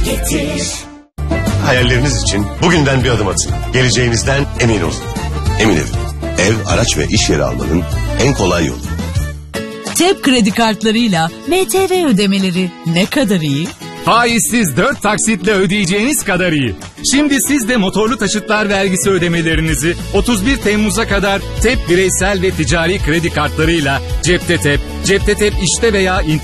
Getir. Hayalleriniz için bugünden bir adım atın. Geleceğinizden emin olun. Emin Ev. Ev, araç ve iş yeri almanın en kolay yolu. TEP kredi kartlarıyla MTV ödemeleri ne kadar iyi? Faizsiz 4 taksitle ödeyeceğiniz kadar iyi. Şimdi siz de motorlu taşıtlar vergisi ödemelerinizi 31 Temmuz'a kadar TEP bireysel ve ticari kredi kartlarıyla cepte TEP işte veya